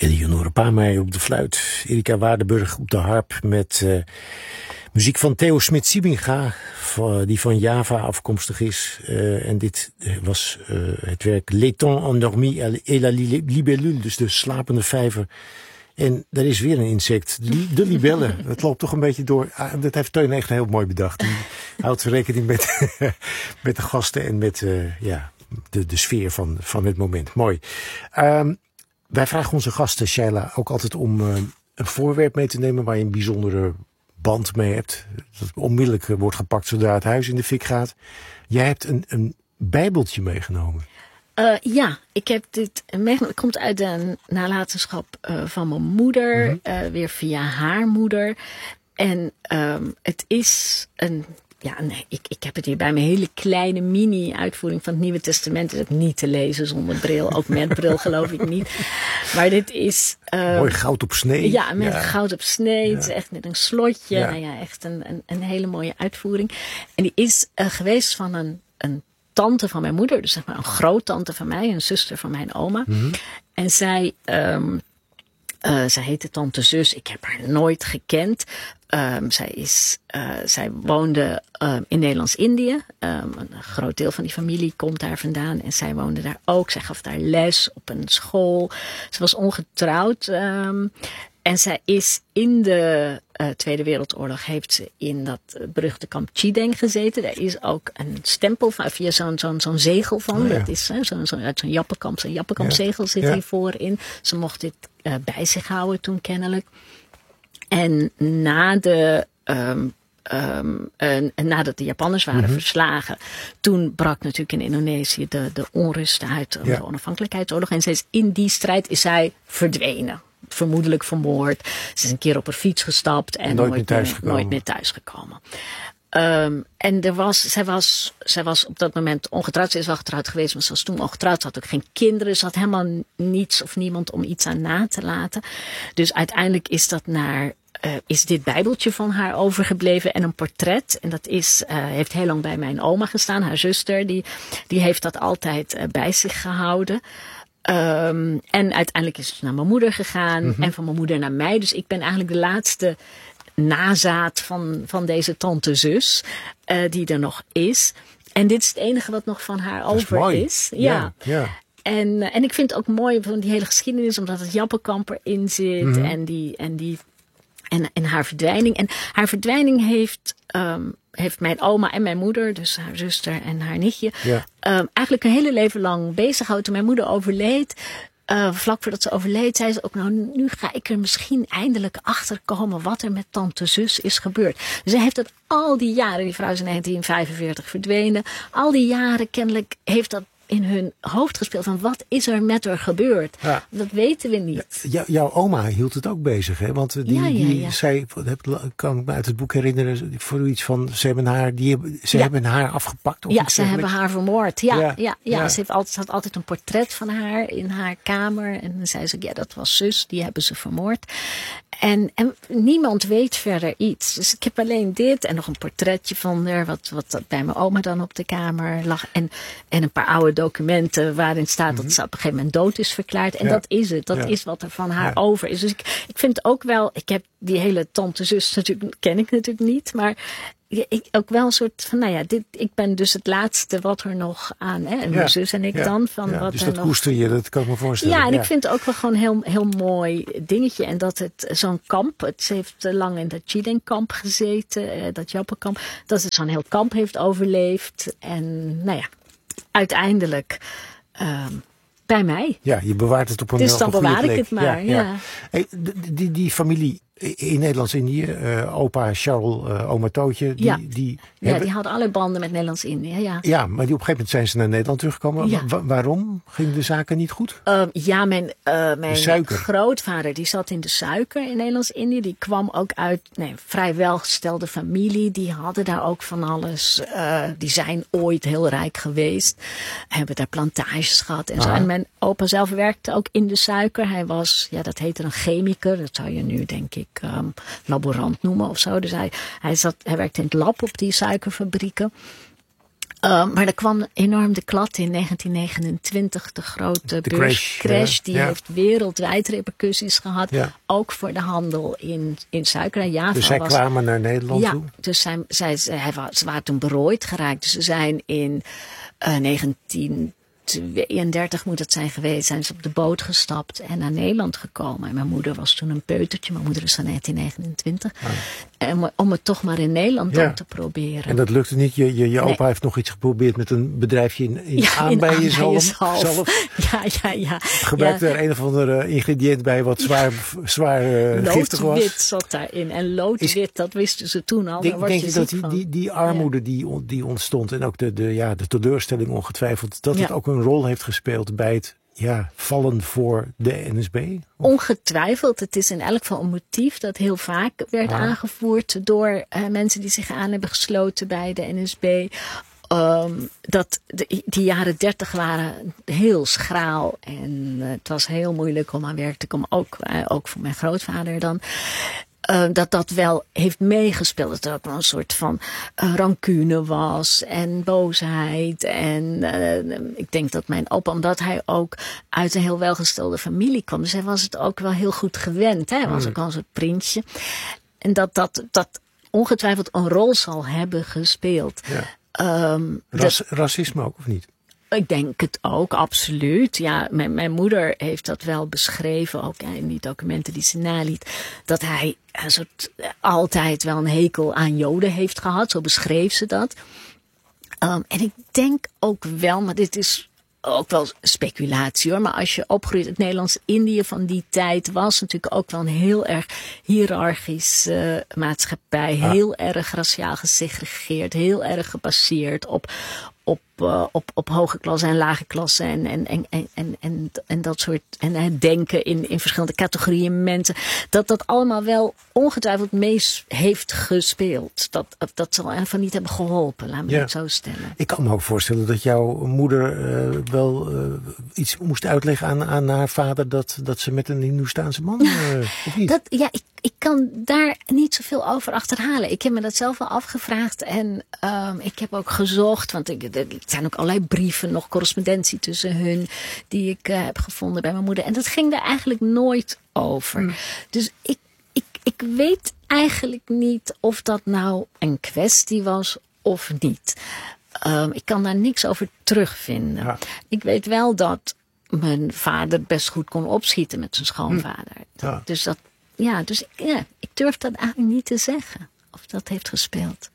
Eleonore Paameijer op de fluit. Erika Waardenburg op de harp met muziek van Theo Smit-Siebinga, die van Java afkomstig is. En dit was het werk L'étang endormi et la libellule, dus de slapende vijver. En er is weer een insect, de libelle. Het loopt toch een beetje door. Dat heeft Teun echt heel mooi bedacht. Die houdt rekening met de gasten en met de sfeer van het moment. Mooi. Wij vragen onze gasten, Shaila, ook altijd om een voorwerp mee te nemen waar je een bijzondere band mee hebt. Dat onmiddellijk wordt gepakt zodra het huis in de fik gaat. Jij hebt een bijbeltje meegenomen. Ja, ik heb dit meegenomen. Het komt uit de nalatenschap van mijn moeder, weer via haar moeder. En het is ik heb het hier bij mijn hele kleine mini-uitvoering van het Nieuwe Testament. Het is ook niet te lezen zonder bril. Ook met bril geloof ik niet. Maar dit is... mooi goud op snee. Ja, met goud op snee. Ja. Het is echt met een slotje. Ja. Nou ja, echt een hele mooie uitvoering. En die is geweest van een tante van mijn moeder. Dus zeg maar een groottante van mij. Een zuster van mijn oma. Mm-hmm. En zij heette Tante Zus. Ik heb haar nooit gekend. Zij woonde in Nederlands-Indië. Een groot deel van die familie komt daar vandaan. En zij woonde daar ook. Zij gaf daar les op een school. Ze was ongetrouwd. En zij is in de Tweede Wereldoorlog heeft ze in dat beruchte kamp Chideng gezeten. Daar is ook een stempel van, via zo'n zegel van. Oh, ja. Dat is uit zo'n Jappenkamp. Zo'n Jappenkampzegel zit hiervoor in. Ze mocht dit bij zich houden toen kennelijk. En nadat de Japanners waren verslagen, toen brak natuurlijk in Indonesië de onrust uit de onafhankelijkheidsoorlog. En in die strijd is zij verdwenen. Vermoedelijk vermoord. Ze is een keer op haar fiets gestapt en nooit meer thuisgekomen. En zij was op dat moment ongetrouwd. Ze is wel getrouwd geweest, maar ze was toen ongetrouwd. Ze had ook geen kinderen. Ze had helemaal niets of niemand om iets aan na te laten. Dus uiteindelijk is dit bijbeltje van haar overgebleven en een portret. En dat heeft heel lang bij mijn oma gestaan, haar zuster. Die heeft dat altijd bij zich gehouden. En uiteindelijk is het naar mijn moeder gegaan en van mijn moeder naar mij. Dus ik ben eigenlijk de laatste nazaat van deze tante zus die er nog is. En dit is het enige wat nog van haar over is. Ja. En ik vind het ook mooi van die hele geschiedenis, omdat het Jappenkamp erin zit en haar verdwijning. En haar verdwijning heeft mijn oma en mijn moeder, dus haar zuster en haar nichtje, eigenlijk een hele leven lang bezig gehouden. Toen mijn moeder overleed, vlak voordat ze overleed, zei ze ook, nou, nu ga ik er misschien eindelijk achter komen wat er met tante Zus is gebeurd. Dus zij heeft het al die jaren, die vrouw is in 1945 verdwenen, al die jaren kennelijk heeft dat in hun hoofd gespeeld van wat is er met haar gebeurd. Ja. Dat weten we niet. Jouw oma hield het ook bezig, hè? Want zij, kan ik me uit het boek herinneren, voor iets van, ze hebben haar afgepakt. Of ze hebben haar vermoord. Ze had altijd een portret van haar in haar kamer. En dan zei ze, dat was zus, die hebben ze vermoord. En niemand weet verder iets. Dus ik heb alleen dit en nog een portretje van haar, wat bij mijn oma dan op de kamer lag. En een paar oude documenten waarin staat dat ze op een gegeven moment dood is verklaard. En dat is het. Dat is wat er van haar over is. Dus ik vind ook wel, ik heb die hele tante zus natuurlijk, ken ik natuurlijk niet, maar ook wel een soort van, ik ben dus het laatste wat er nog aan, en mijn zus en ik dan. Dus dat koester je, dat kan ik me voorstellen. Ja, en ik vind het ook wel gewoon een heel mooi dingetje. En dat het zo'n kamp, ze heeft lang in dat Chideng-kamp gezeten, dat Jappenkamp, dat het zo'n heel kamp heeft overleefd. En uiteindelijk bij mij. Ja, je bewaart het op een dus dan bewaar ik het maar. Hey, die familie in Nederlands-Indië, opa Charles, oma Tootje, die hadden alle banden met Nederlands-Indië. Ja, maar op een gegeven moment zijn ze naar Nederland teruggekomen. Ja. Waarom gingen de zaken niet goed? Mijn grootvader die zat in de suiker in Nederlands-Indië. Die kwam ook uit vrij welgestelde familie. Die hadden daar ook van alles. Die zijn ooit heel rijk geweest. Hebben daar plantages gehad en zo. En mijn opa zelf werkte ook in de suiker. Hij was, dat heette een chemiker. Dat zou je nu denk ik laborant noemen of zo. Dus hij werkte in het lab op die suikerfabrieken. Maar er kwam enorm de klad in 1929, de grote beurscrash. Die heeft wereldwijd repercussies gehad. Ja. Ook voor de handel in suiker en Java. Dus zij kwamen naar Nederland toe? Dus ze waren toen berooid geraakt. Dus ze zijn in 1932 moet het zijn geweest, zijn ze op de boot gestapt en naar Nederland gekomen. En mijn moeder was toen een peutertje. Mijn moeder is van 1929. En om het toch maar in Nederland dan te proberen. En dat lukte niet? Je opa heeft nog iets geprobeerd met een bedrijfje in aanbijensalf. Ja. Gebruikte er een of ander ingrediënt bij wat zwaar giftig was. Loodwit zat daarin. En loodwit, dat wisten ze toen al. Denk je dat die armoede die ontstond en ook de teleurstelling ongetwijfeld, dat het ook een rol heeft gespeeld bij het vallen voor de NSB? Ongetwijfeld. Het is in elk geval een motief dat heel vaak werd aangevoerd door mensen die zich aan hebben gesloten bij de NSB. Dat die jaren 30 waren heel schraal en het was heel moeilijk om aan werk te komen. Ook voor mijn grootvader dan. Dat wel heeft meegespeeld. Dat er ook wel een soort van rancune was en boosheid. En ik denk dat mijn opa, omdat hij ook uit een heel welgestelde familie kwam. Dus hij was het ook wel heel goed gewend. Hè? Hij was ook al een soort prinsje. En dat ongetwijfeld een rol zal hebben gespeeld. Ja. Racisme ook, of niet? Ik denk het ook, absoluut. Ja, mijn moeder heeft dat wel beschreven, ook in die documenten die ze naliet, dat hij altijd wel een hekel aan Joden heeft gehad. Zo beschreef ze dat. En ik denk ook wel, maar dit is ook wel speculatie hoor, maar als je opgroeit, het Nederlands-Indië van die tijd was natuurlijk ook wel een heel erg hiërarchische maatschappij. Heel erg raciaal gesegregeerd, heel erg gebaseerd op hoge klasse en lage klasse en dat soort en denken in verschillende categorieën mensen. Dat allemaal wel ongetwijfeld mee heeft gespeeld. Dat zal even niet hebben geholpen, laat me het zo stellen. Ik kan me ook voorstellen dat jouw moeder wel iets moest uitleggen aan haar vader dat ze met een Hindoestaanse man of niet? Ik kan daar niet zoveel over achterhalen. Ik heb me dat zelf wel afgevraagd en ik heb ook gezocht, want er zijn ook allerlei brieven, nog correspondentie tussen hun die ik heb gevonden bij mijn moeder. En dat ging daar eigenlijk nooit over. Dus ik weet eigenlijk niet of dat nou een kwestie was of niet. Ik kan daar niks over terugvinden. Ja. Ik weet wel dat mijn vader best goed kon opschieten met zijn schoonvader. Ja. Dus ik durf dat eigenlijk niet te zeggen of dat heeft gespeeld.